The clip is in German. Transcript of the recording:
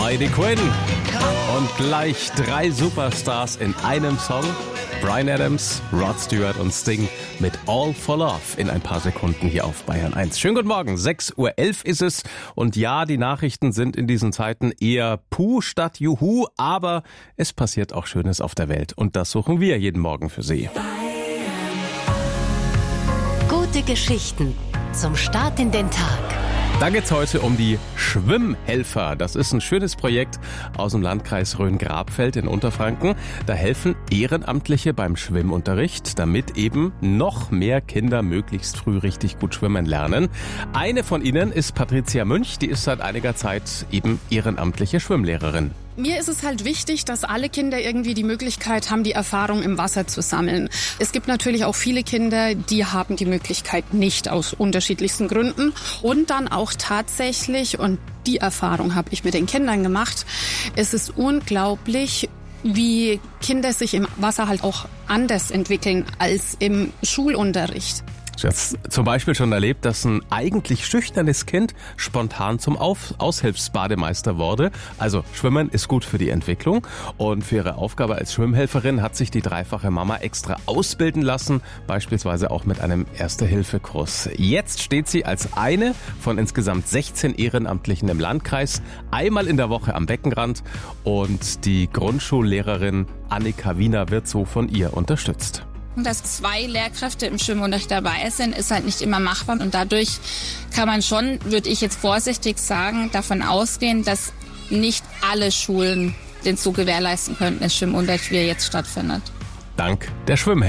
Heidi Quinn. Und gleich 3 Superstars in einem Song. Bryan Adams, Rod Stewart und Sting mit All for Love in ein paar Sekunden hier auf Bayern 1. Schönen guten Morgen, 6:11 Uhr ist es. Und ja, die Nachrichten sind in diesen Zeiten eher Puh statt Juhu, aber es passiert auch Schönes auf der Welt. Und das suchen wir jeden Morgen für Sie. Gute Geschichten zum Start in den Tag. Da geht's heute um die Schwimmhelfer. Das ist ein schönes Projekt aus dem Landkreis Rhön-Grabfeld in Unterfranken. Da helfen Ehrenamtliche beim Schwimmunterricht, damit eben noch mehr Kinder möglichst früh richtig gut schwimmen lernen. Eine von ihnen ist Patricia Münch, die ist seit einiger Zeit eben ehrenamtliche Schwimmlehrerin. Mir ist es halt wichtig, dass alle Kinder irgendwie die Möglichkeit haben, die Erfahrung im Wasser zu sammeln. Es gibt natürlich auch viele Kinder, die haben die Möglichkeit nicht, aus unterschiedlichsten Gründen. Und dann auch tatsächlich, und die Erfahrung habe ich mit den Kindern gemacht, es ist unglaublich, wie Kinder sich im Wasser halt auch anders entwickeln als im Schulunterricht. Ich habe zum Beispiel schon erlebt, dass ein eigentlich schüchternes Kind spontan zum Aushilfsbademeister wurde. Also Schwimmen ist gut für die Entwicklung. Und für ihre Aufgabe als Schwimmhelferin hat sich die dreifache Mama extra ausbilden lassen, beispielsweise auch mit einem Erste-Hilfe-Kurs. Jetzt steht sie als eine von insgesamt 16 Ehrenamtlichen im Landkreis, einmal in der Woche am Beckenrand. Und die Grundschullehrerin Annika Wiener wird so von ihr unterstützt. Dass 2 Lehrkräfte im Schwimmunterricht dabei sind, ist halt nicht immer machbar. Und dadurch kann man schon, würde ich jetzt vorsichtig sagen, davon ausgehen, dass nicht alle Schulen den so gewährleisten könnten, dass Schwimmunterricht wie er jetzt stattfindet. Dank der Schwimmhelfer.